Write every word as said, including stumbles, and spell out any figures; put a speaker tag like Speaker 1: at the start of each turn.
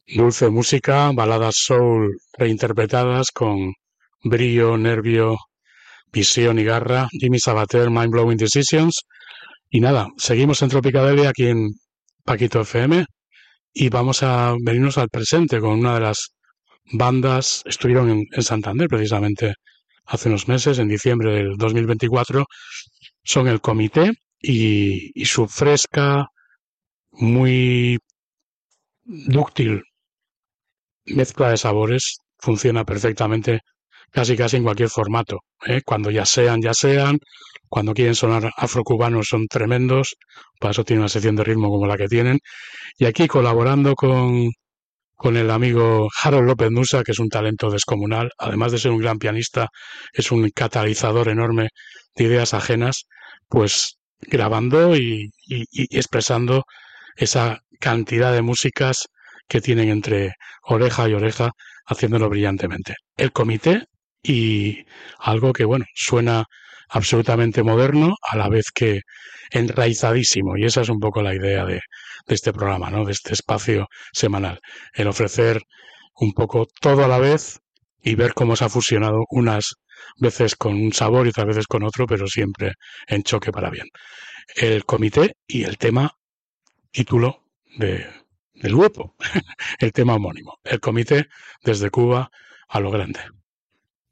Speaker 1: Dulce música, baladas soul reinterpretadas con brillo, nervio, visión y garra. Jimmy Sabater, Mind Blowing Decisions. Y nada, seguimos en Tropicadelia aquí en Paquito F M y vamos a venirnos al presente con una de las bandas. Estuvieron en, en Santander precisamente hace unos meses, en diciembre del dos mil veinticuatro. Son El Comité y, y su fresca, muy dúctil mezcla de sabores funciona perfectamente casi casi en cualquier formato, ¿eh? Cuando ya sean, ya sean, cuando quieren sonar afrocubanos son tremendos, para eso tiene una sección de ritmo como la que tienen, y aquí colaborando con, con el amigo Harold López Nusa, que es un talento descomunal, además de ser un gran pianista, es un catalizador enorme de ideas ajenas, pues grabando y, y, y expresando esa cantidad de músicas que tienen entre oreja y oreja, haciéndolo brillantemente. El comité y algo que, bueno, suena absolutamente moderno, a la vez que enraizadísimo, y esa es un poco la idea de, de este programa, ¿no? De este espacio semanal, el ofrecer un poco todo a la vez y ver cómo se ha fusionado unas veces con un sabor y otras veces con otro, pero siempre en choque para bien. El comité y el tema título de, del grupo, el tema homónimo, el comité desde Cuba a lo grande.